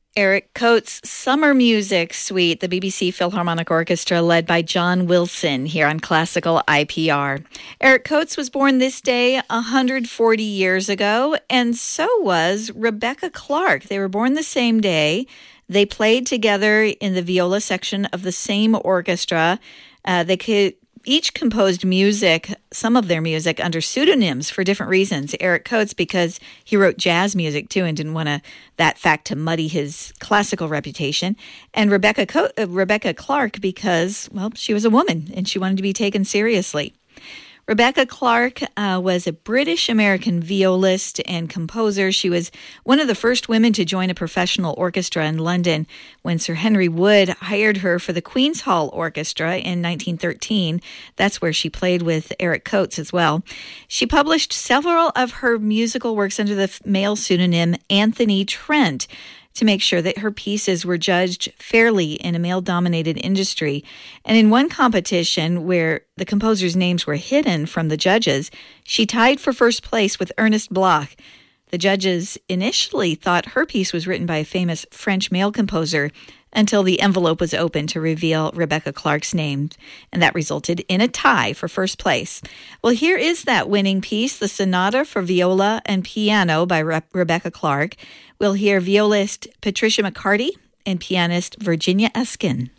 Eric Coates' Summer Music Suite, the BBC Philharmonic Orchestra, led by John Wilson here on Classical IPR. Eric Coates was born this day 140 years ago, and so was Rebecca Clark. They were born the same day. They played together in the viola section of the same orchestra. They each composed music, some of their music, under pseudonyms for different reasons. Eric Coates, because he wrote jazz music too and didn't want that fact to muddy his classical reputation. And Rebecca Clark, because, well, she was a woman and she wanted to be taken seriously. Rebecca Clark was a British-American violist and composer. She was one of the first women to join a professional orchestra in London when Sir Henry Wood hired her for the Queen's Hall Orchestra in 1913. That's where she played with Eric Coates as well. She published several of her musical works under the male pseudonym Anthony Trent, to make sure that her pieces were judged fairly in a male-dominated industry. And in one competition where the composers' names were hidden from the judges, she tied for first place with Ernest Bloch. The judges initially thought her piece was written by a famous French male composer until the envelope was opened to reveal Rebecca Clark's name, and that resulted in a tie for first place. Well, here is that winning piece, the Sonata for Viola and Piano by Rebecca Clark. We'll hear violist Patricia McCarty and pianist Virginia Eskin.